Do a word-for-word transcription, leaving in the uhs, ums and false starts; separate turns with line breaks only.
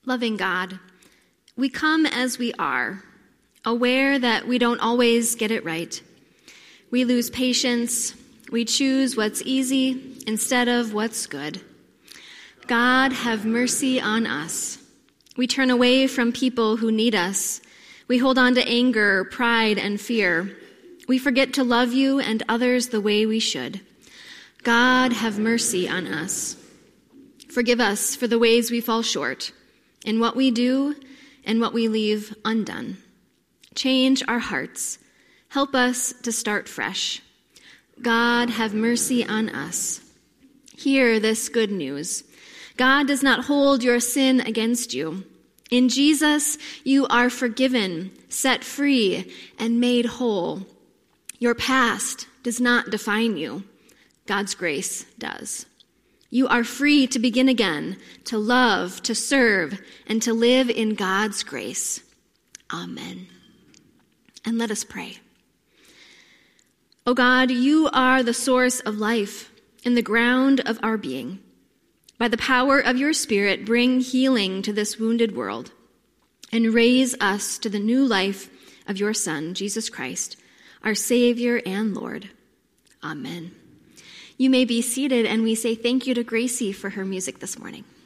Loving God, we come as we are, aware that we don't always get it right. We lose patience. We choose what's easy instead of what's good. God, have mercy on us. We turn away from people who need us. We hold on to anger, pride, and fear. We forget to love you and others the way we should. God, have mercy on us. Forgive us for the ways we fall short in what we do and what we leave undone. Change our hearts. Help us to start fresh. God, have mercy on us. Hear this good news. God does not hold your sin against you. In Jesus, you are forgiven, set free, and made whole. Your past does not define you. God's grace does. You are free to begin again, to love, to serve, and to live in God's grace. Amen. And let us pray. O God, you are the source of life and the ground of our being. By the power of your Spirit, bring healing to this wounded world and raise us to the new life of your Son, Jesus Christ, our Savior and Lord. Amen. You may be seated, and we say thank you to Gracie for her music this morning.